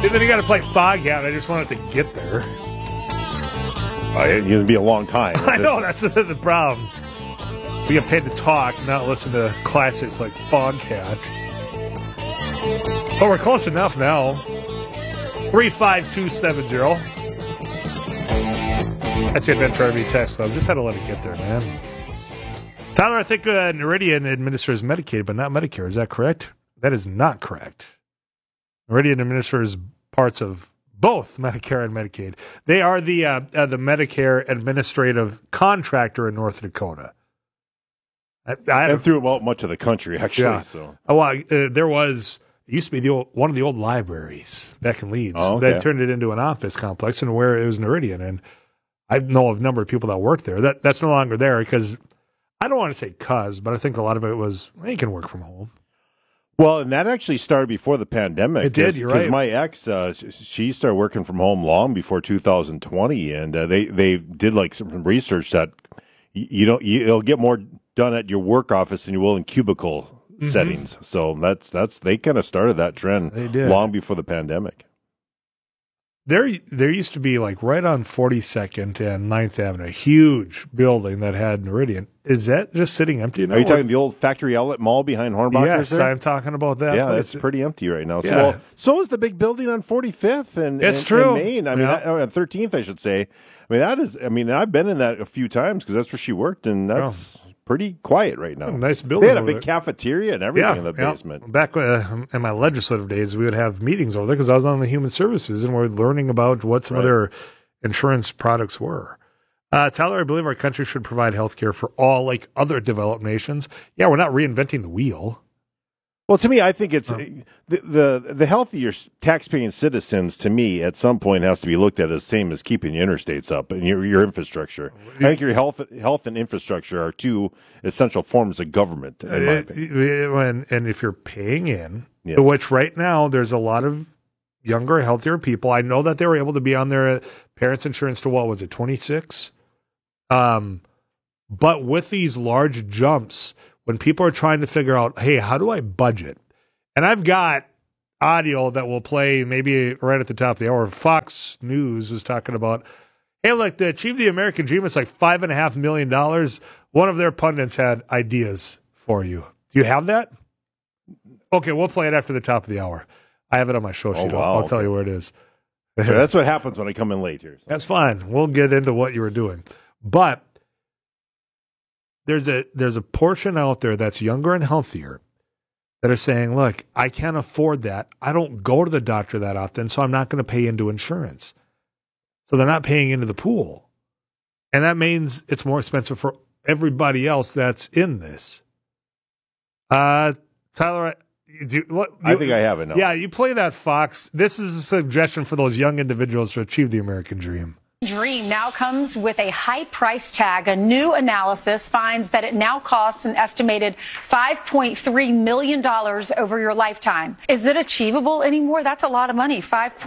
then you got to play Foghat. I just wanted to get there. It's going to be a long time. I know, that's the problem. We get paid to talk, not listen to classics like Foghat. But we're close enough now. 35270. That's the Adventure RV text, though. Just had to let it get there, man. Tyler, I think Noridian administers Medicaid, but not Medicare. Is that correct? That is not correct. Noridian administers parts of both Medicare and Medicaid. They are the Medicare administrative contractor in North Dakota. And throughout much of the country, actually. Yeah. So. It used to be one of the old libraries back in Leeds. Oh, okay. They turned it into an office complex, and where it was Noridian. And I know of a number of people that work there. That's no longer there because I don't want to say but I think a lot of it was, you can work from home. Well, and that actually started before the pandemic. It did, you're right. Because my ex, she started working from home long before 2020, and they did like some research that you'll get more done at your work office than you will in cubicle settings. So that's they kind of started that trend long before the pandemic. There used to be, like, right on 42nd and 9th Avenue, a huge building that had Noridian. Is that just sitting empty now? Are you talking the old factory outlet mall behind Hornbach's? Yes, there? I'm talking about that. Yeah, place. it's pretty empty right now. Yeah. So is the big building on 45th and true. Main. I mean, on 13th, I should say. I've been in that a few times because that's where she worked, and that's pretty quiet right now. Nice building. They had a big cafeteria and everything in the basement. Back in my legislative days, we would have meetings over there because I was on the Human Services, and we're learning about what some of their insurance products were. Tyler, I believe our country should provide health care for all, like other developed nations. Yeah, we're not reinventing the wheel. Well, to me, I think it's the healthier taxpaying citizens, to me, at some point has to be looked at as the same as keeping your interstates up and your infrastructure. I think your health and infrastructure are two essential forms of government, in my opinion. And if you're paying in, which right now there's a lot of younger, healthier people. I know that they were able to be on their parents' insurance to, 26? But with these large jumps, when people are trying to figure out, hey, how do I budget? And I've got audio that will play maybe right at the top of the hour. Fox News was talking about, hey, look, to achieve the American dream, it's like $5.5 million. One of their pundits had ideas for you. Do you have that? Okay, we'll play it after the top of the hour. I have it on my show sheet. I'll tell you where it is. That's what happens when I come in late here. So. That's fine. We'll get into what you were doing. But there's a portion out there that's younger and healthier that are saying, look, I can't afford that. I don't go to the doctor that often, so I'm not going to pay into insurance. So they're not paying into the pool. And that means it's more expensive for everybody else that's in this. Tyler, I think I have it now. Yeah, you play that Fox. This is a suggestion for those young individuals to achieve the American dream. Dream now comes with a high price tag. A new analysis finds that it now costs an estimated $5.3 million over your lifetime. Is it achievable anymore? That's a lot of money.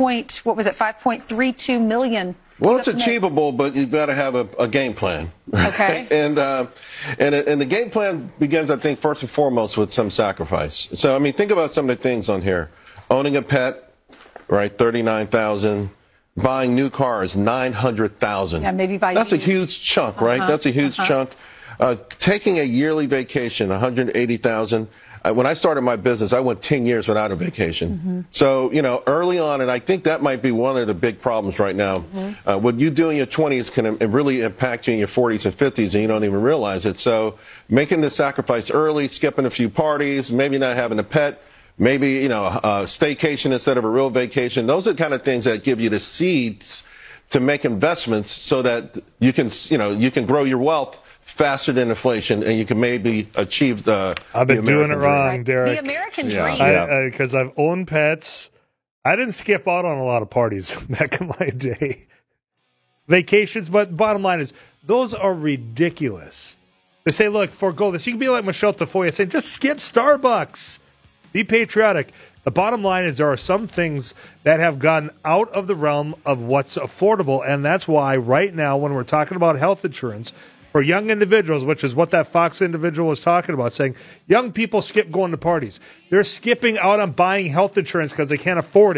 $5.32 million. Well, it's achievable, but you've got to have a game plan. Okay. and the game plan begins, I think, first and foremost with some sacrifice. So, I mean, think about some of the things on here. Owning a pet, right, $39,000. Buying new cars, $900,000. Yeah, maybe buy. That's a huge chunk, right? That's a huge chunk. Taking a yearly vacation, $180,000. When I started my business, I went 10 years without a vacation. So, early on, and I think that might be one of the big problems right now. What you do in your 20s can really impact you in your 40s and 50s, and you don't even realize it. So, making the sacrifice early, skipping a few parties, maybe not having a pet. Maybe, a staycation instead of a real vacation. Those are the kind of things that give you the seeds to make investments so that you can grow your wealth faster than inflation, and you can maybe achieve the I've been doing it wrong, Derek. The American dream. Because I've owned pets. I didn't skip out on a lot of parties back in my day. Vacations, but bottom line is, those are ridiculous. They say, look, forego this. You can be like Michelle Tafoya saying, just skip Starbucks. Be patriotic. The bottom line is there are some things that have gotten out of the realm of what's affordable, and that's why right now when we're talking about health insurance for young individuals, which is what that Fox individual was talking about, saying young people skip going to parties. They're skipping out on buying health insurance because they can't afford it.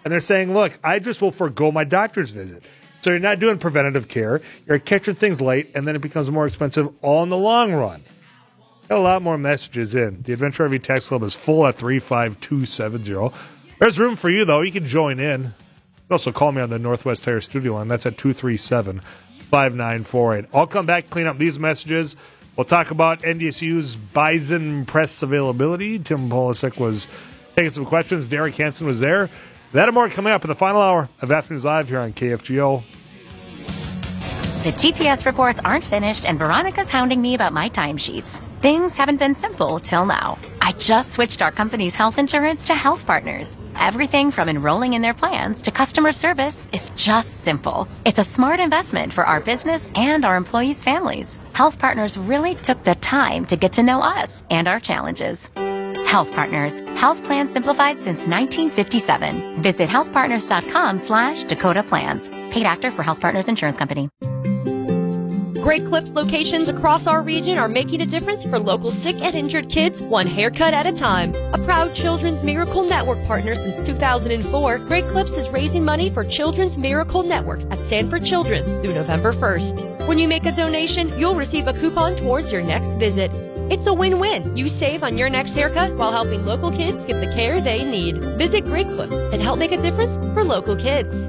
And they're saying, look, I just will forego my doctor's visit. So you're not doing preventative care. You're catching things late, and then it becomes more expensive all in the long run. Got a lot more messages in. The Adventure RV Text Club is full at 35270. There's room for you, though. You can join in. You can also call me on the Northwest Tire Studio line. That's at 237-5948. I'll come back, clean up these messages. We'll talk about NDSU's Bison press availability. Tim Polasek was taking some questions. Derek Hansen was there. That and more coming up in the final hour of Afternoons Live here on KFGO. The TPS reports aren't finished, and Veronica's hounding me about my timesheets. Things haven't been simple till now. I just switched our company's health insurance to Health Partners. Everything from enrolling in their plans to customer service is just simple. It's a smart investment for our business and our employees' families. Health Partners really took the time to get to know us and our challenges. Health Partners. Health plans simplified since 1957. Visit healthpartners.com/Dakota Plans. Paid actor for Health Partners Insurance Company. Great Clips locations across our region are making a difference for local sick and injured kids, one haircut at a time. A proud Children's Miracle Network partner since 2004, Great Clips is raising money for Children's Miracle Network at Sanford Children's through November 1st. When you make a donation, you'll receive a coupon towards your next visit. It's a win-win. You save on your next haircut while helping local kids get the care they need. Visit Great Clips and help make a difference for local kids.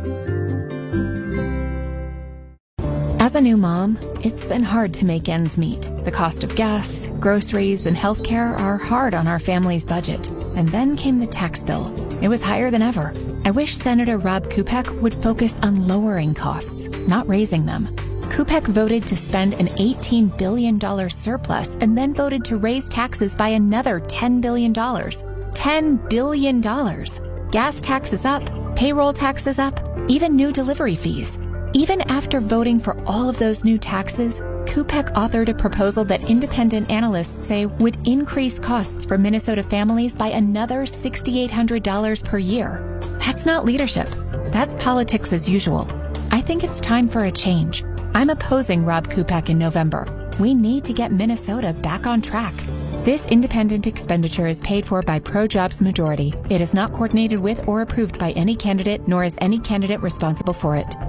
As a new mom, it's been hard to make ends meet. The cost of gas, groceries, and healthcare are hard on our family's budget. And then came the tax bill. It was higher than ever. I wish Senator Rob Kupek would focus on lowering costs, not raising them. Kupek voted to spend an $18 billion surplus and then voted to raise taxes by another $10 billion. $10 billion. Gas taxes up, payroll taxes up, even new delivery fees. Even after voting for all of those new taxes, Kupek authored a proposal that independent analysts say would increase costs for Minnesota families by another $6,800 per year. That's not leadership. That's politics as usual. I think it's time for a change. I'm opposing Rob Kupek in November. We need to get Minnesota back on track. This independent expenditure is paid for by Pro-Jobs Majority. It is not coordinated with or approved by any candidate, nor is any candidate responsible for it.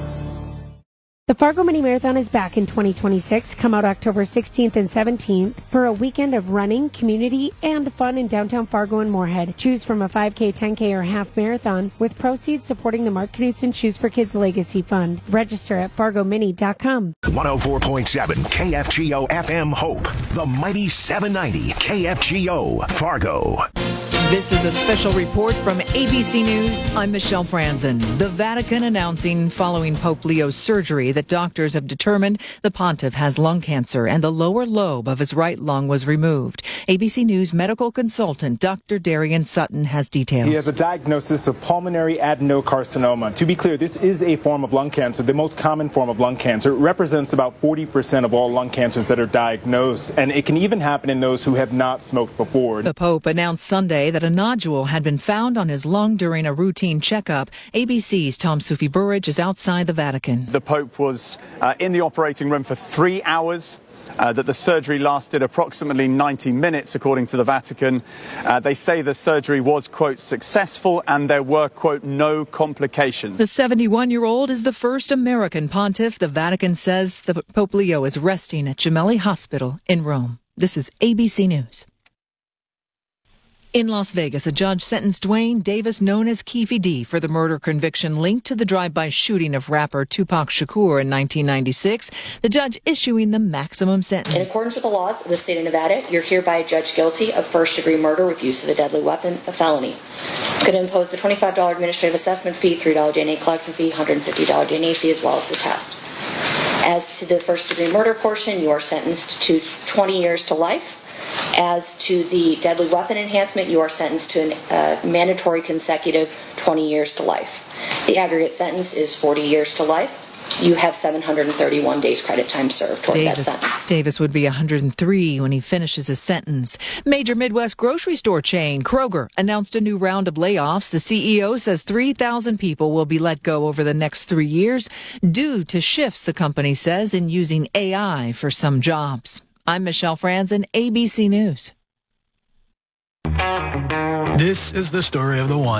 The Fargo Mini Marathon is back in 2026. Come out October 16th and 17th for a weekend of running, community, and fun in downtown Fargo and Moorhead. Choose from a 5K, 10K, or half marathon with proceeds supporting the Mark Knudsen Shoes for Kids Legacy Fund. Register at fargomini.com. 104.7 KFGO FM Hope, the mighty 790 KFGO Fargo. This is a special report from ABC News. I'm Michelle Franzen. The Vatican announcing following Pope Leo's surgery that doctors have determined the pontiff has lung cancer and the lower lobe of his right lung was removed. ABC News medical consultant Dr. Darian Sutton has details. He has a diagnosis of pulmonary adenocarcinoma. To be clear, this is a form of lung cancer, the most common form of lung cancer. It represents about 40% of all lung cancers that are diagnosed, and it can even happen in those who have not smoked before. The Pope announced Sunday that a nodule had been found on his lung during a routine checkup. ABC's Tom Sufi Burridge is outside the Vatican. The Pope was in the operating room for 3 hours. That the surgery lasted approximately 90 minutes, according to the Vatican. They say the surgery was, quote, successful and there were, quote, no complications. The 71-year-old is the first American pontiff. The Vatican says the Pope Leo is resting at Gemelli Hospital in Rome. This is ABC News. In Las Vegas, a judge sentenced Dwayne Davis, known as Keefe D, for the murder conviction linked to the drive-by shooting of rapper Tupac Shakur in 1996. The judge issuing the maximum sentence. In accordance with the laws of the state of Nevada, you're hereby judged guilty of first-degree murder with use of a deadly weapon, a felony. I'm going to impose the $25 administrative assessment fee, $3 DNA collection fee, $150 DNA fee, as well as the test. As to the first-degree murder portion, you are sentenced to 20 years to life. As to the deadly weapon enhancement, you are sentenced to a mandatory consecutive 20 years to life. The aggregate sentence is 40 years to life. You have 731 days credit time served toward that sentence. Davis would be 103 when he finishes his sentence. Major Midwest grocery store chain Kroger announced a new round of layoffs. The CEO says 3,000 people will be let go over the next 3 years due to shifts, the company says, in using AI for some jobs. I'm Michelle Franzen, ABC News. This is the story of the one.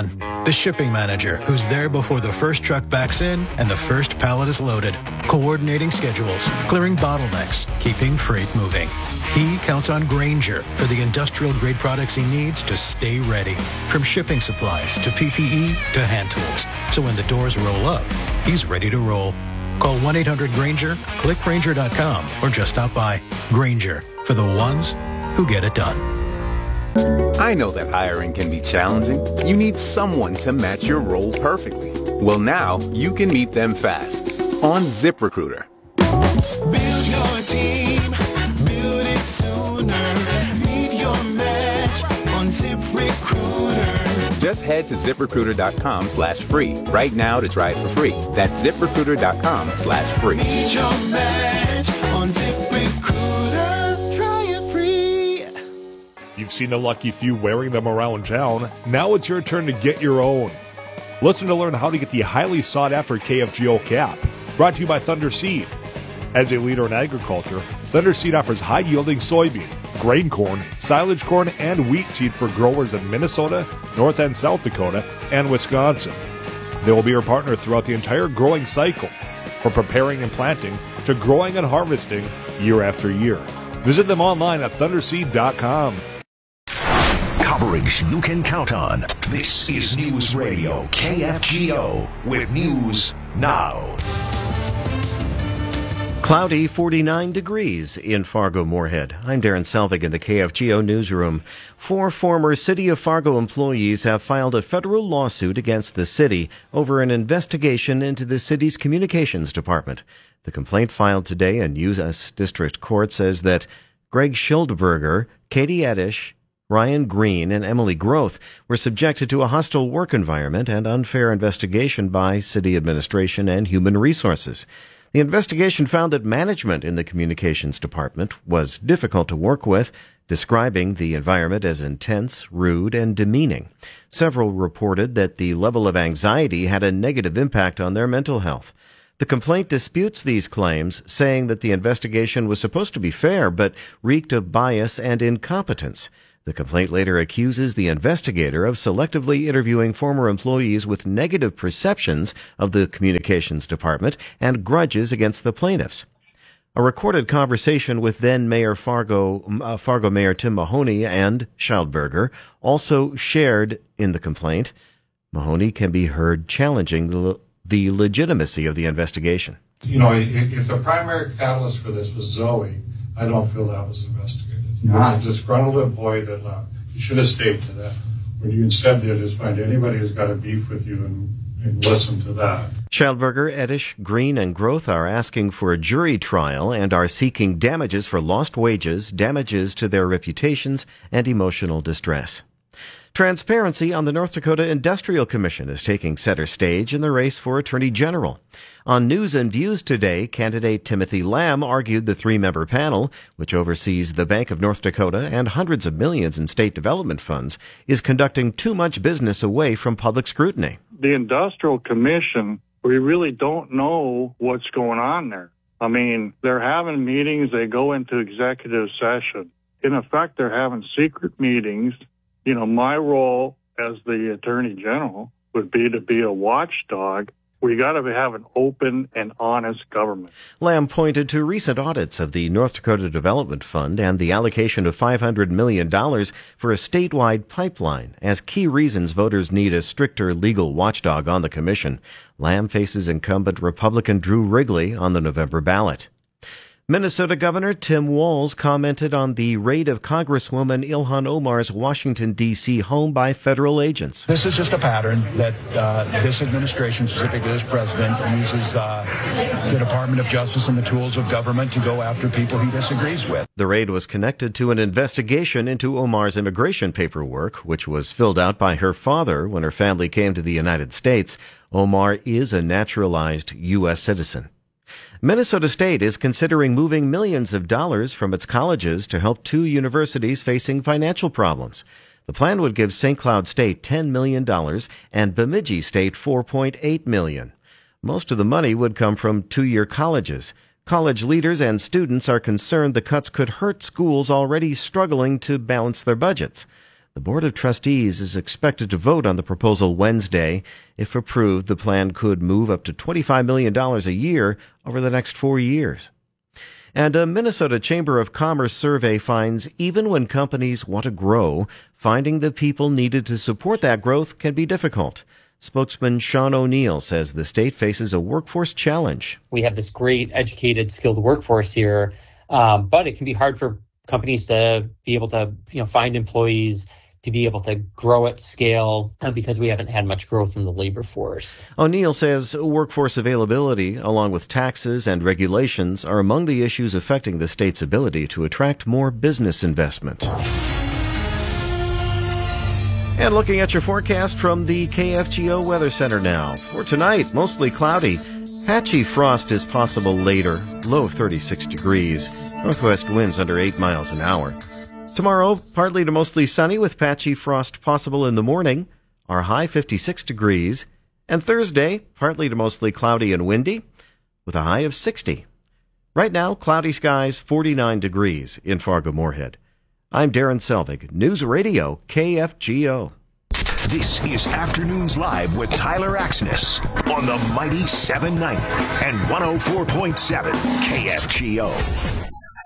The shipping manager, who's there before the first truck backs in and the first pallet is loaded, coordinating schedules, clearing bottlenecks, keeping freight moving. He counts on Grainger for the industrial-grade products he needs to stay ready, from shipping supplies to PPE to hand tools. So when the doors roll up, he's ready to roll. Call 1-800-GRAINGER, click Grainger.com, or just stop by. Grainger, for the ones who get it done. I know that hiring can be challenging. You need someone to match your role perfectly. Well, now you can meet them fast on ZipRecruiter. Build your team, build it sooner. Meet your match on ZipRecruiter. Just head to ZipRecruiter.com/free right now to try it for free. That's ZipRecruiter.com/free. Meet your match on ZipRecruiter. Try it free. You've seen the lucky few wearing them around town. Now it's your turn to get your own. Listen to learn how to get the highly sought-after KFGO cap. Brought to you by Thunder Seed. As a leader in agriculture, Thunder Seed offers high-yielding soybean, grain corn, silage corn, and wheat seed for growers in Minnesota, North and South Dakota, and Wisconsin. They will be your partner throughout the entire growing cycle, from preparing and planting to growing and harvesting year after year. Visit them online at thunderseed.com. Coverage you can count on. This is News Radio KFGO with News Now. Cloudy, 49 degrees in Fargo-Moorhead. I'm Darren Selvig in the KFGO newsroom. 4 former City of Fargo employees have filed a federal lawsuit against the city over an investigation into the city's communications department. The complaint filed today in U.S. District Court says that Greg Schildberger, Katie Edish, Ryan Green, and Emily Groth were subjected to a hostile work environment and unfair investigation by city administration and human resources. The investigation found that management in the communications department was difficult to work with, describing the environment as intense, rude, and demeaning. Several reported that the level of anxiety had a negative impact on their mental health. The complaint disputes these claims, saying that the investigation was supposed to be fair but reeked of bias and incompetence. The complaint later accuses the investigator of selectively interviewing former employees with negative perceptions of the communications department and grudges against the plaintiffs. A recorded conversation with then Mayor Fargo Mayor Tim Mahoney and Schildberger also shared in the complaint. Mahoney can be heard challenging the legitimacy of the investigation. You know, if the primary catalyst for this was Zoe, I don't feel that was investigated. It was a disgruntled employee that left. You should have stayed to that. What you instead did is find anybody who's got a beef with you and listen to that. Schildberger, Edish, Green, and Groth are asking for a jury trial and are seeking damages for lost wages, damages to their reputations, and emotional distress. Transparency on the North Dakota Industrial Commission is taking center stage in the race for Attorney General. On News and Views today, candidate Timothy Lamb argued the 3-member panel, which oversees the Bank of North Dakota and hundreds of millions in state development funds, is conducting too much business away from public scrutiny. The Industrial Commission, we really don't know what's going on there. I mean, they're having meetings, they go into executive session. In effect, they're having secret meetings. You know, my role as the Attorney General would be to be a watchdog. We got to have an open and honest government. Lamb pointed to recent audits of the North Dakota Development Fund and the allocation of $500 million for a statewide pipeline as key reasons voters need a stricter legal watchdog on the commission. Lamb faces incumbent Republican Drew Wrigley on the November ballot. Minnesota Governor Tim Walz commented on the raid of Congresswoman Ilhan Omar's Washington, D.C. home by federal agents. This is just a pattern that this administration, specifically this president, uses the Department of Justice and the tools of government to go after people he disagrees with. The raid was connected to an investigation into Omar's immigration paperwork, which was filled out by her father when her family came to the United States. Omar is a naturalized U.S. citizen. Minnesota State is considering moving millions of dollars from its colleges to help 2 universities facing financial problems. The plan would give St. Cloud State $10 million and Bemidji State $4.8 million. Most of the money would come from 2-year colleges. College leaders and students are concerned the cuts could hurt schools already struggling to balance their budgets. The Board of Trustees is expected to vote on the proposal Wednesday. If approved, the plan could move up to $25 million a year over the next 4 years. And a Minnesota Chamber of Commerce survey finds even when companies want to grow, finding the people needed to support that growth can be difficult. Spokesman Sean O'Neill says the state faces a workforce challenge. We have this great, educated, skilled workforce here, but it can be hard for companies to be able to find employees, to be able to grow at scale, because we haven't had much growth in the labor force. O'Neill says workforce availability, along with taxes and regulations, are among the issues affecting the state's ability to attract more business investment. And looking at your forecast from the KFGO Weather Center now. For tonight, mostly cloudy. Patchy frost is possible later, low of 36 degrees. Northwest winds under 8 miles an hour. Tomorrow, partly to mostly sunny with patchy frost possible in the morning, our high 56 degrees. And Thursday, partly to mostly cloudy and windy with a high of 60. Right now, cloudy skies, 49 degrees in Fargo-Moorhead. I'm Darren Selvig, News Radio KFGO. This is Afternoons Live with Tyler Axness on the mighty 790 and 104.7 KFGO.